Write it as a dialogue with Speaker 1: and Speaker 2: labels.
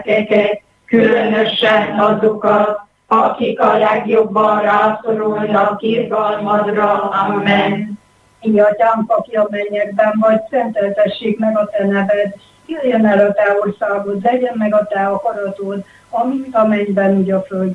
Speaker 1: gyerekeket, különösen azokat, akik a legjobban rászorulnak irgalmadra. Amen.
Speaker 2: Mi atyánk, aki a mennyekben vagy, szenteltessék meg a te neved, jöjjön el a te országod, legyen meg a te akaratod, amint a mennyben, úgy a földön.